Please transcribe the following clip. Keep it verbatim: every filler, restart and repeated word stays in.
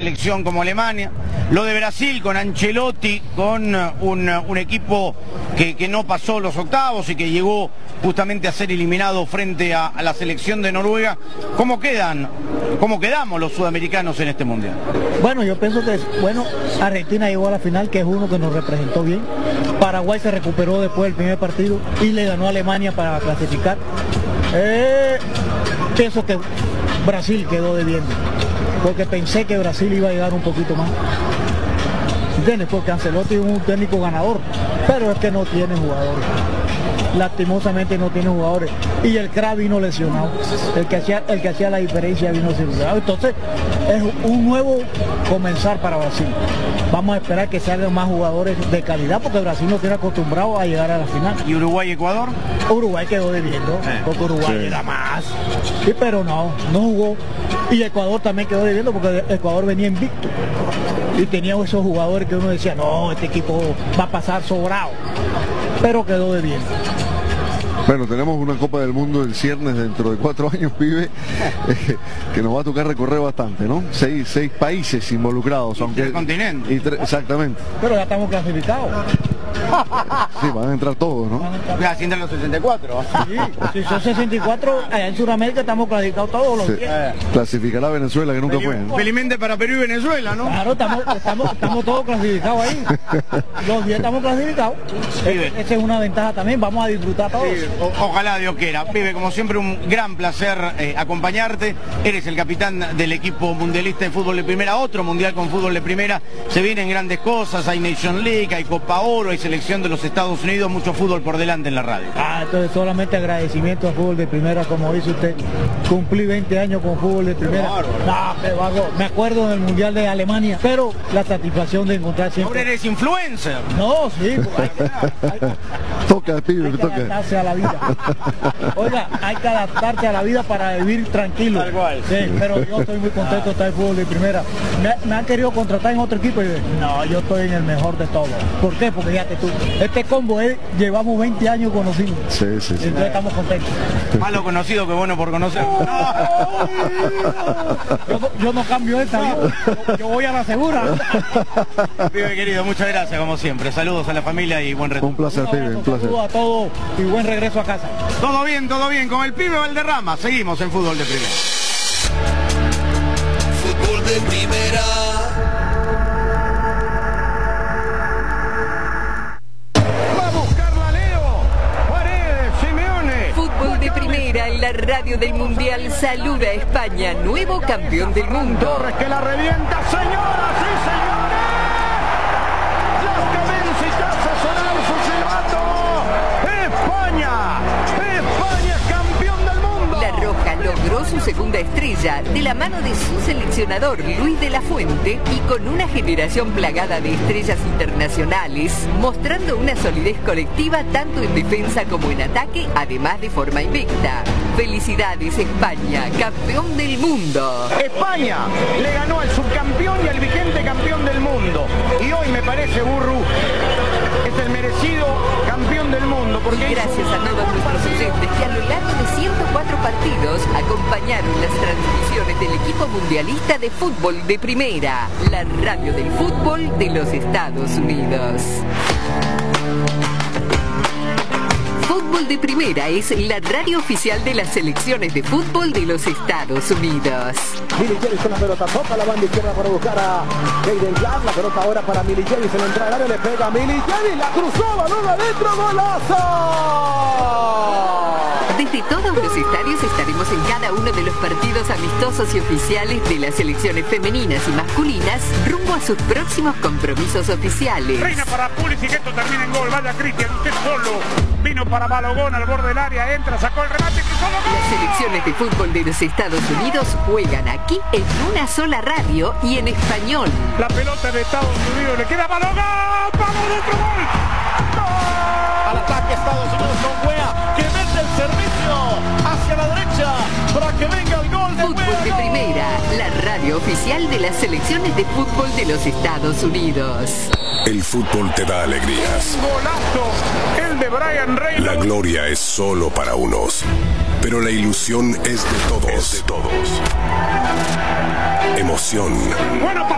selección como Alemania, lo de Brasil con Ancelotti, con un, un equipo que, que no pasó los octavos y que llegó justamente a ser eliminado frente a, a la selección de Noruega. ¿Cómo quedan, cómo quedamos los sudamericanos en este mundial? Bueno, yo pienso que, bueno, Argentina llegó a la final, que es uno que nos representó bien. Paraguay se recuperó después del primer partido y le ganó a Alemania para clasificar. Eh, pienso que Brasil quedó debiendo, porque pensé que Brasil iba a llegar un poquito más. ¿Entiendes? Porque Ancelotti es un técnico ganador, pero es que no tiene jugadores. Lastimosamente no tiene jugadores. Y el crack vino lesionado. El que hacía, el que hacía la diferencia vino lesionado. Entonces, es un nuevo comenzar para Brasil. Vamos a esperar que salgan más jugadores de calidad, porque Brasil no tiene acostumbrado a llegar a la final. ¿Y Uruguay-Ecuador? Uruguay quedó debiendo, eh. porque Uruguay Sí. era más. Sí, pero no, no jugó. Y Ecuador también quedó debiendo, porque Ecuador venía invicto. Y tenía esos jugadores que uno decía, no, este equipo va a pasar sobrado. Pero quedó debiendo. Bueno, tenemos una Copa del Mundo en ciernes dentro de cuatro años, pibe, eh, que nos va a tocar recorrer bastante, ¿no? Seis, seis países involucrados. Y aunque tres continentes. y tre- exactamente. Pero ya estamos clasificados. Sí, van a entrar todos, ¿no? Ya, sin los sesenta y cuatro. Sí, si son sesenta y cuatro, allá en Sudamérica estamos clasificados todos los Sí. días. Clasificará a Venezuela, que nunca fue, ¿no? Felizmente para Perú y Venezuela, ¿no? Claro, estamos, estamos, estamos todos clasificados ahí. Los diez estamos clasificados. Pibe. Esa es una ventaja también, vamos a disfrutar todos. Sí, o- ojalá Dios quiera. Pibe, como siempre, un gran placer eh, acompañarte. Eres el capitán del equipo mundialista de fútbol de primera, otro mundial con fútbol de primera. Se vienen grandes cosas, hay Nation League, hay Copa Oro, hay selección de los Estados Unidos, mucho fútbol por delante en la radio. Ah, entonces solamente agradecimiento al fútbol de primera, como dice usted. Cumplí veinte años con fútbol de primera. bárbaro. No, qué bárbaro. Me acuerdo del Mundial de Alemania, pero la satisfacción de encontrar Ahora siempre... eres influencer. No, sí, pues, hay que, hay- Toca, pibe, hay que toca. adaptarse a la vida. Oiga, hay que adaptarse a la vida para vivir tranquilo. Tal cual. Sí, pero yo estoy muy contento de estar en fútbol de primera. Me, me han querido contratar en otro equipo y yo, no, yo estoy en el mejor de todos. ¿Por qué? Porque fíjate tú, este combo es, llevamos veinte años conocidos. Sí, sí, sí. Entonces estamos contentos. Malo conocido que bueno por conocer. Yo, no- yo no cambio esta, yo, yo voy a la segura. Pibe querido, muchas gracias como siempre. Saludos a la familia y buen retorno. Un placer, pibe, un placer. Saludos a todos y buen regreso a casa. Todo bien, todo bien. Con el pibe Valderrama. Seguimos en fútbol de primera. Fútbol de primera. Va a buscarla Leo. Paredes, Simeone. Fútbol de primera en la radio del Mundial saluda a España, nuevo campeón del mundo. Torres que la revienta, señoras y señores. Las cabecitas a sonar su silbato. España, España es campeón del mundo. La Roja logró su segunda estrella de la mano de su seleccionador Luis de la Fuente y con una generación plagada de estrellas internacionales, mostrando una solidez colectiva tanto en defensa como en ataque, además de forma invicta. Felicidades España, campeón del mundo. España le ganó al subcampeón y al vigente campeón del mundo. Y hoy me parece, Burru, es el merecido campeón del mundo. Porque Y gracias a todos nuestros oyentes que a lo largo de ciento cuatro partidos acompañaron las transmisiones del equipo mundialista de fútbol de primera, la radio del fútbol de los Estados Unidos. Fútbol de Primera es la radio oficial de las selecciones de fútbol de los Estados Unidos. Milicevic con la pelota, toca la banda izquierda para buscar a Jaden Glass, la pelota ahora para Milicevic, se le entra al área, le pega a Milicevic, la cruzó, balón adentro, golazo. Desde todos los estadios estaremos en cada uno de los partidos amistosos y oficiales de las selecciones femeninas y masculinas rumbo a sus próximos compromisos oficiales. Reina para Pulisic, esto termina en gol. Vaya Cristian, usted solo. Vino para Balogón al borde del área, entra, sacó el remate, cruzó el gol. Las selecciones de fútbol de los Estados Unidos juegan aquí en una sola radio y en español. La pelota de Estados Unidos le queda a Balogón. ¡Vamos, otro gol! ¡Gol! Al ataque Estados Unidos con Wea, que mete el servicio hacia la derecha para que venga el gol de Fútbol Wea. de Primera, la radio oficial de las selecciones de fútbol de los Estados Unidos. El fútbol te da alegrías. Golazo, el de Brian La Reynolds. gloria es solo para unos, pero la ilusión es de todos. Es de todos. Emoción, Bueno,